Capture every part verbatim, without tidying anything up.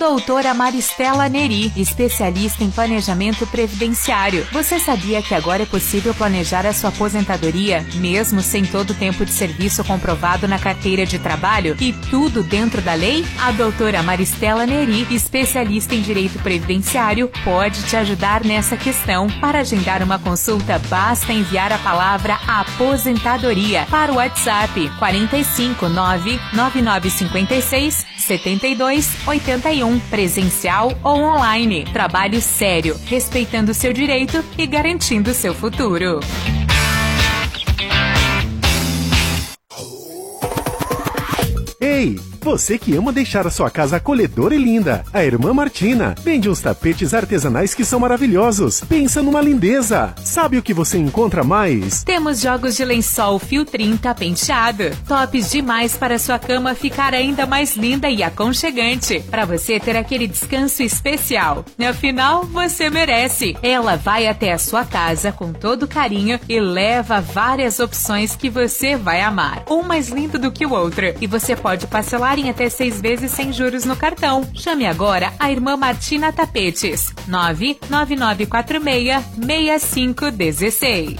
Doutora Maristela Neri, especialista em planejamento previdenciário. Você sabia que agora é possível planejar a sua aposentadoria, mesmo sem todo o tempo de serviço comprovado na carteira de trabalho e tudo dentro da lei? A doutora Maristela Neri, especialista em direito previdenciário, pode te ajudar nessa questão. Para agendar uma consulta, basta enviar a palavra aposentadoria para o WhatsApp quarenta e cinco, nove nove nove cinco seis, sete dois oito um, presencial ou online. Trabalho sério, respeitando seu direito e garantindo seu futuro. Ei, você que ama deixar a sua casa acolhedora e linda, a Irmã Martina vende uns tapetes artesanais que são maravilhosos. Pensa numa lindeza. Sabe o que você encontra mais? Temos jogos de lençol fio trinta penteado, tops demais para sua cama ficar ainda mais linda e aconchegante, para você ter aquele descanso especial. Afinal, você merece. Ela vai até a sua casa com todo carinho e leva várias opções que você vai amar. Um mais lindo do que o outro, e você pode parcelar em até seis vezes sem juros no cartão. Chame agora a Irmã Martina Tapetes. nove nove nove quatro seis, seis cinco um seis.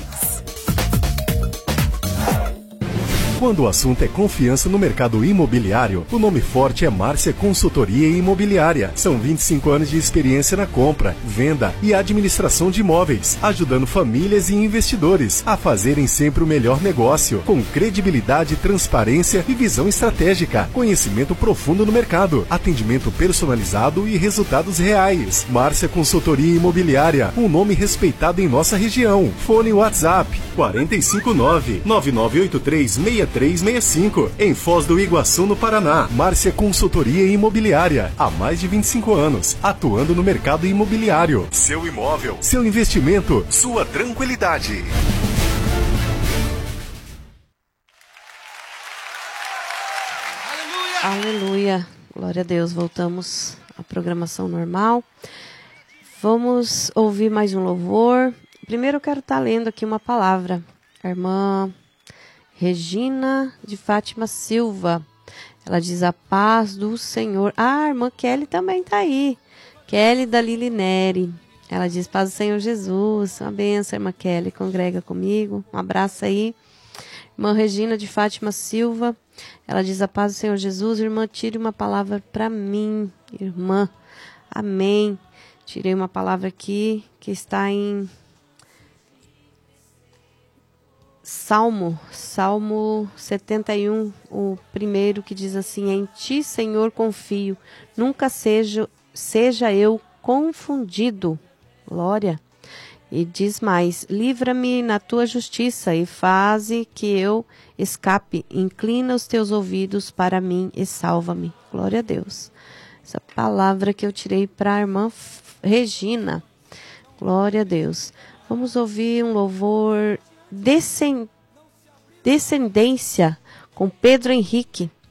Quando o assunto é confiança no mercado imobiliário, o nome forte é Márcia Consultoria Imobiliária. São vinte e cinco anos de experiência na compra, venda e administração de imóveis, ajudando famílias e investidores a fazerem sempre o melhor negócio, com credibilidade, transparência e visão estratégica, conhecimento profundo no mercado, atendimento personalizado e resultados reais. Márcia Consultoria Imobiliária, um nome respeitado em nossa região. Fone WhatsApp quarenta e cinco, nove nove nove oito três, seis três seis cinco, em Foz do Iguaçu, no Paraná. Márcia Consultoria Imobiliária, há mais de vinte e cinco anos, atuando no mercado imobiliário. Seu imóvel, seu investimento, sua tranquilidade. Aleluia, glória a Deus. Voltamos à programação normal. Vamos ouvir mais um louvor. Primeiro eu quero estar lendo aqui uma palavra. A irmã Regina de Fátima Silva, ela diz: a paz do Senhor. Ah, a irmã Kelly também está aí. Kelly da Lili Neri. Ela diz: paz do Senhor Jesus. Uma benção, irmã Kelly. Congrega comigo. Um abraço aí. Irmã Regina de Fátima Silva, ela diz: a paz do Senhor Jesus. Irmã, tire uma palavra para mim. Irmã, amém. Tirei uma palavra aqui que está em Salmo, Salmo setenta e um, o primeiro, que diz assim: em ti, Senhor, confio, nunca seja, seja eu confundido. Glória. E diz mais: livra-me na tua justiça e faze que eu escape. Inclina os teus ouvidos para mim e salva-me. Glória a Deus. Essa palavra que eu tirei para a irmã Regina. Glória a Deus. Vamos ouvir um louvor Descendência, com Pedro Henrique.